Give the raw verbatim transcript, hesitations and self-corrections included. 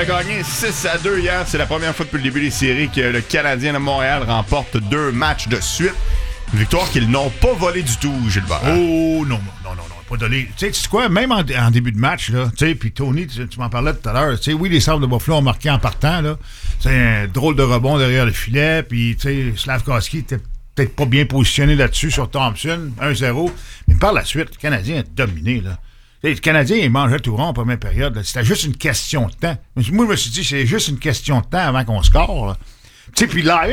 gagné six à deux hier. C'est la première fois depuis le début des séries que le Canadien de Montréal remporte deux matchs de suite. Une victoire qu'ils n'ont pas volée du tout, Gilbert. Oh, non, non, non, non, pas donné. Tu sais, tu sais quoi, même en, en début de match, là, tu sais, puis Tony, tu, tu m'en parlais tout à l'heure, tu sais, oui, les Sabres de Buffalo ont marqué en partant, là. C'est un drôle de rebond derrière le filet, puis, tu sais, Slavkovski était peut-être pas bien positionné là-dessus sur Thompson, un zéro. Mais par la suite, le Canadien a dominé, là. Le Canadien, il mangeait tout rond en première période. Là. C'était juste une question de temps. Moi, je me suis dit, c'est juste une question de temps avant qu'on score. Tu sais, puis là,